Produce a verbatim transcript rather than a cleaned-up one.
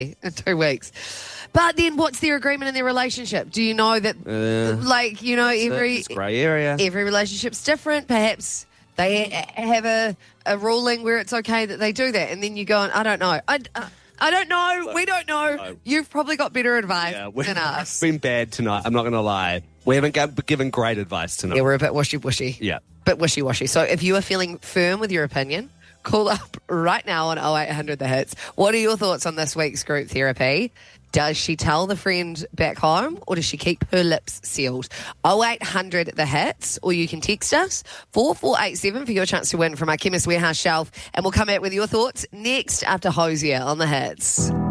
in two weeks. But then what's their agreement in their relationship? Do you know that, Uh, like, you know, every It's grey area. every relationship's different? Perhaps they ha- have a, a ruling where it's okay that they do that. And then you go, and I don't know. I, uh, I don't know. We don't know. No. You've probably got better advice Yeah, we've than us. been bad tonight. I'm not going to lie. We haven't g- given great advice tonight. Yeah, we're a bit wishy-washy. Yeah. Bit wishy-washy. So if you are feeling firm with your opinion, call up right now on oh eight hundred The Hits. What are your thoughts on this week's group therapy? Does she tell the friend back home or does she keep her lips sealed? oh eight hundred The Hits, or you can text us four four eight seven for your chance to win from our Chemist Warehouse shelf. And we'll come out with your thoughts next after Hosier on The Hits.